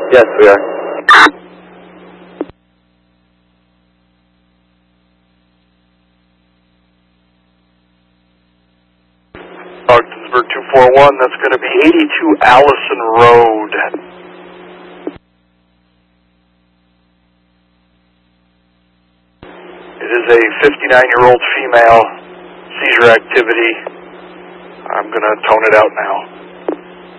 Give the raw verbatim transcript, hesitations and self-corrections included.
Yes, we are. Ogdensburg two four one, that's going to be eighty-two Allison Road. It is a fifty-nine-year-old female, seizure activity. I'm going to tone it out now.